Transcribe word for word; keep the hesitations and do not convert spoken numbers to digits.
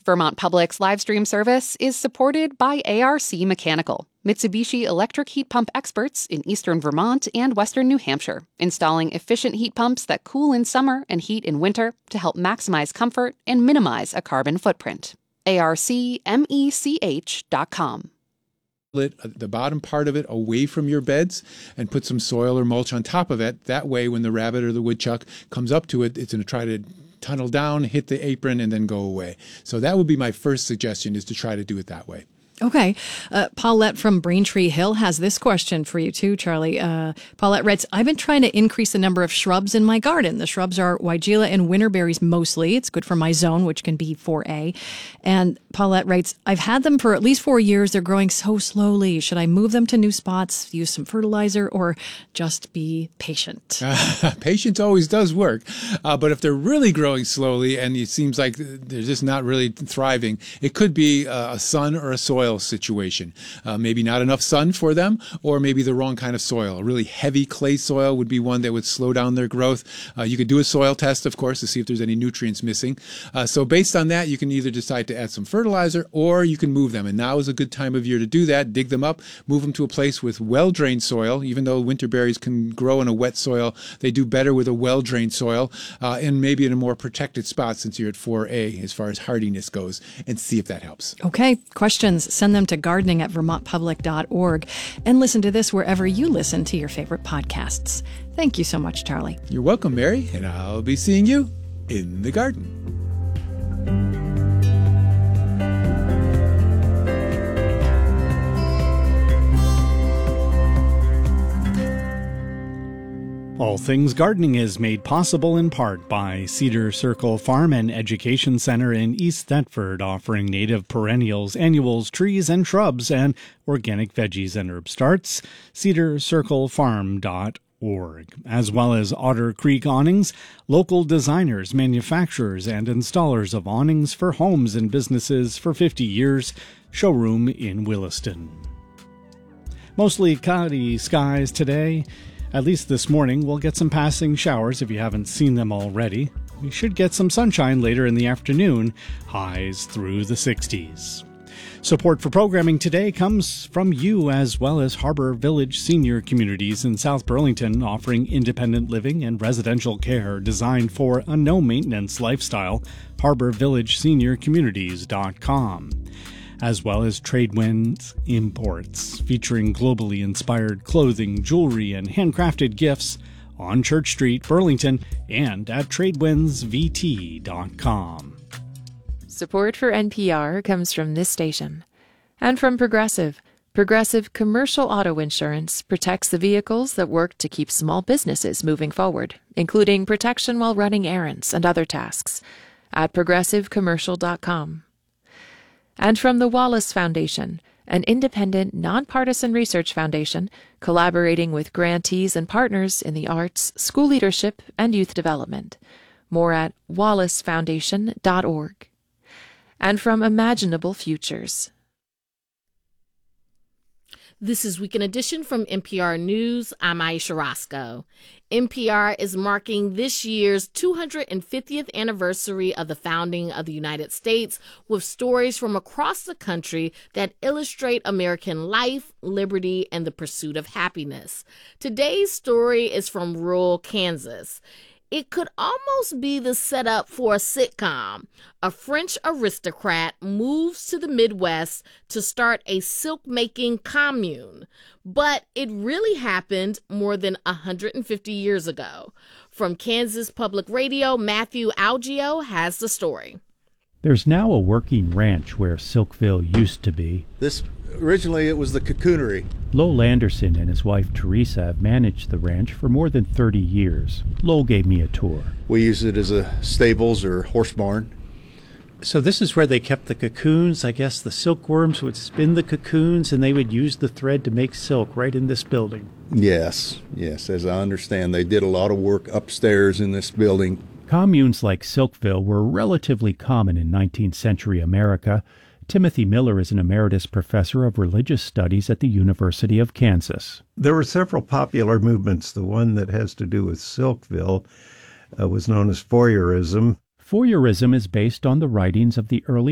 Vermont Public's live stream service is supported by A R C Mechanical, Mitsubishi electric heat pump experts in eastern Vermont and western New Hampshire, installing efficient heat pumps that cool in summer and heat in winter to help maximize comfort and minimize a carbon footprint. A R C mech dot com. The bottom part of it away from your beds and put some soil or mulch on top of it. That way, when the rabbit or the woodchuck comes up to it, it's going to try to tunnel down, hit the apron, and then go away. So that would be my first suggestion, is to try to do it that way. Okay. Uh, Paulette from Braintree Hill has this question for you too, Charlie. Uh, Paulette writes, I've been trying to increase the number of shrubs in my garden. The shrubs are Weigela and winterberries mostly. It's good for my zone, which can be four A. And Paulette writes, I've had them for at least four years. They're growing so slowly. Should I move them to new spots, use some fertilizer, or just be patient? Uh, patience always does work. Uh, but if they're really growing slowly and it seems like they're just not really thriving, it could be uh, a sun or a soil situation. Uh, maybe not enough sun for them, or maybe the wrong kind of soil. A really heavy clay soil would be one that would slow down their growth. Uh, you could do a soil test, of course, to see if there's any nutrients missing. Uh, so based on that, you can either decide to add some fertilizer, or you can move them. And now is a good time of year to do that. Dig them up, move them to a place with well-drained soil. Even though winterberries can grow in a wet soil, they do better with a well-drained soil, uh, and maybe in a more protected spot, since you're at four A as far as hardiness goes, and see if that helps. Okay. Questions? Send them to gardening at vermont public dot org, and listen to this wherever you listen to your favorite podcasts. Thank you so much, Charlie. You're welcome, Mary, and I'll be seeing you in the garden. All Things Gardening is made possible in part by Cedar Circle Farm and Education Center in East Thetford, offering native perennials, annuals, trees, and shrubs, and organic veggies and herb starts. cedar circle farm dot org, as well as Otter Creek Awnings, local designers, manufacturers, and installers of awnings for homes and businesses for fifty years, showroom in Williston. Mostly cloudy skies today. At least this morning, we'll get some passing showers if you haven't seen them already. We should get some sunshine later in the afternoon, highs through the sixties. Support for programming today comes from you, as well as Harbor Village Senior Communities in South Burlington, offering independent living and residential care designed for a no-maintenance lifestyle. harbor village senior communities dot com. As well as Tradewinds Imports, featuring globally inspired clothing, jewelry, and handcrafted gifts on Church Street, Burlington, and at tradewinds v t dot com. Support for N P R comes from this station. And from Progressive. Progressive Commercial Auto Insurance protects the vehicles that work to keep small businesses moving forward, including protection while running errands and other tasks, at progressive commercial dot com. And from the Wallace Foundation, an independent, nonpartisan research foundation collaborating with grantees and partners in the arts, school leadership, and youth development. More at wallace foundation dot org. And from Imaginable Futures. This is Weekend Edition from N P R News. I'm Aisha Roscoe. N P R is marking this year's two hundred fiftieth anniversary of the founding of the United States with stories from across the country that illustrate American life, liberty, and the pursuit of happiness. Today's story is from rural Kansas. It could almost be the setup for a sitcom. A French aristocrat moves to the Midwest to start a silk-making commune. But it really happened more than one hundred fifty years ago. From Kansas Public Radio, Matthew Algeo has the story. There's now a working ranch where Silkville used to be. This originally it was the cocoonery. Lowell Anderson and his wife Teresa have managed the ranch for more than thirty years. Lowell gave me a tour. We use it as a stables or horse barn. So this is where they kept the cocoons. I guess the silkworms would spin the cocoons and they would use the thread to make silk right in this building. Yes, yes. As I understand, they did a lot of work upstairs in this building. Communes like Silkville were relatively common in nineteenth century America. Timothy Miller is an emeritus professor of religious studies at the University of Kansas. There were several popular movements. The one that has to do with Silkville uh, was known as Fourierism. Fourierism is based on the writings of the early